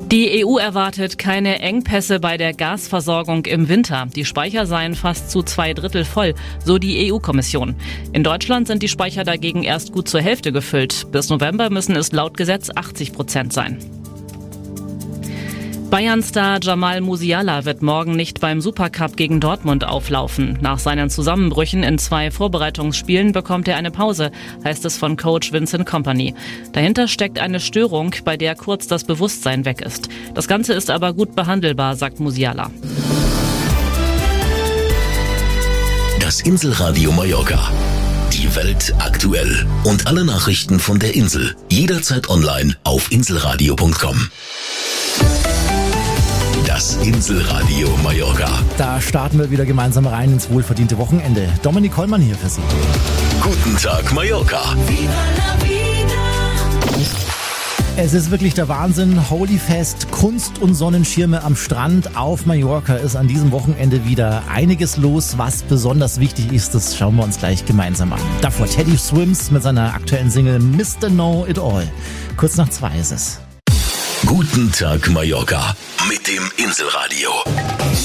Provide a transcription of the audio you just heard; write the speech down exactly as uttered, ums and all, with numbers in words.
Die E U erwartet keine Engpässe bei der Gasversorgung im Winter. Die Speicher seien fast zu zwei Drittel voll, so die E U-Kommission. In Deutschland sind die Speicher dagegen erst gut zur Hälfte gefüllt. Bis November müssen es laut Gesetz achtzig Prozent sein. Bayern-Star Jamal Musiala wird morgen nicht beim Supercup gegen Dortmund auflaufen. Nach seinen Zusammenbrüchen in zwei Vorbereitungsspielen bekommt er eine Pause, heißt es von Coach Vincent Kompany. Dahinter steckt eine Störung, bei der kurz das Bewusstsein weg ist. Das Ganze ist aber gut behandelbar, sagt Musiala. Das Inselradio Mallorca. Die Welt aktuell. Und alle Nachrichten von der Insel. Jederzeit online auf inselradio punkt com. Das Inselradio Mallorca. Da starten wir wieder gemeinsam rein ins wohlverdiente Wochenende. Dominik Kollmann hier für Sie. Guten Tag Mallorca. Es ist wirklich der Wahnsinn. Holyfest, Kunst und Sonnenschirme am Strand auf Mallorca ist an diesem Wochenende wieder einiges los. Was besonders wichtig ist, das schauen wir uns gleich gemeinsam an. Davor Teddy Swims mit seiner aktuellen Single Mister Know It All. Kurz nach zwei ist es. Guten Tag Mallorca mit dem Inselradio.